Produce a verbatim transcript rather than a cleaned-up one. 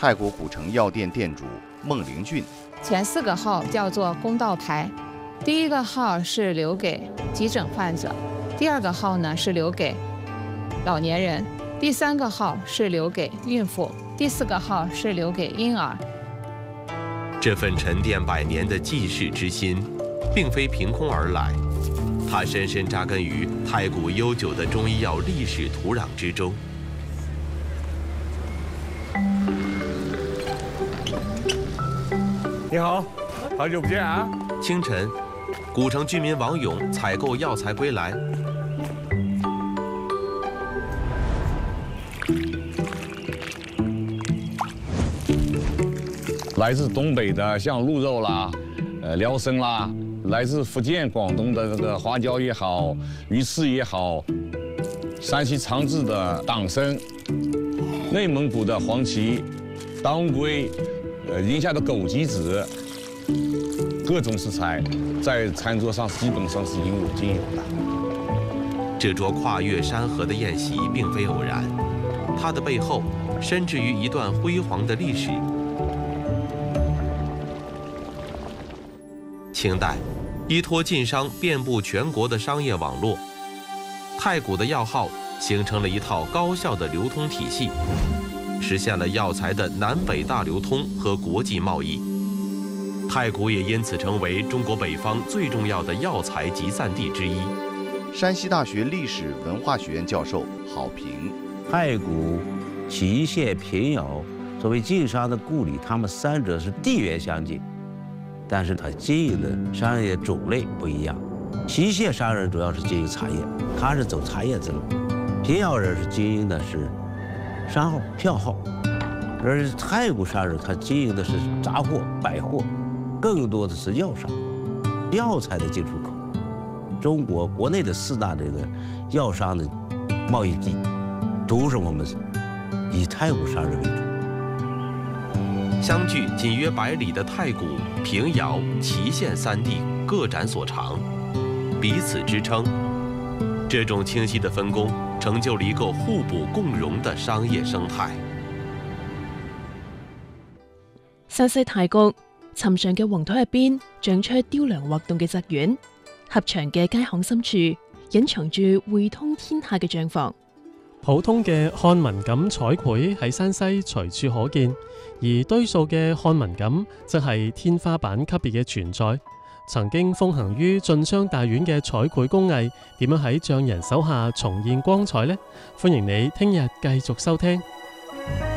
泰国古城药店店主孟玲俊。 前四个号叫做公道牌，第一个号是留给急诊患者，第二个号呢是留给老年人，第三个号是留给孕妇，第四个号是留给婴儿。 这份沉淀百年的济世之心，并非凭空而来，它深深扎根于太古悠久的中医药历史土壤之中。 你好，好久不见啊！ 清晨，古城居民王勇采购药材归来。 来自东北的像鹿肉啦、呃辽参啦，来自福建、广东的这个花椒也好，鱼翅也好，山西长治的党参，内蒙古的黄芪、当归，呃宁夏的枸杞子，各种食材在餐桌上基本上是应有尽有的。 这桌跨越山河的宴席并非偶然，它的背后深植于一段辉煌的历史。清代，依托晋商遍布全国的商业网络，太古的药号形成了一套高效的流通体系，实现了药材的南北大流通和国际贸易。太古也因此成为中国北方最重要的药材集散地之一。 山西大学历史文化学院教授郝平： 太谷、祁县、平遥作为晋商的故里，他们三者是地缘相近，但是他经营的商业种类不一样。祁县商人主要是经营茶叶，他是走茶叶之路；平遥人是经营的是商号、票号，而太谷商人他经营的是杂货、百货，更多的是药商、药材的进出口。中国国内的四大这个药商的贸易地，都是我们以太谷商人为主。 相距仅约百里的太谷、平遥、祁县三地各展所长，彼此支撑。这种清晰的分工，成就了一个互補共融的商業生態。 山西太谷尋常嘅黃土入邊長出雕梁畫棟嘅宅院，狹長嘅街巷深處隱藏住匯通天下嘅帳房。 普通嘅漢文錦彩繪喺山西隨處可見，而堆塑嘅漢文錦則係天花板級別嘅存在。曾經風行於晉商大院嘅彩繪工藝，點樣喺匠人手下重現光彩呢？歡迎你聽日繼續收聽。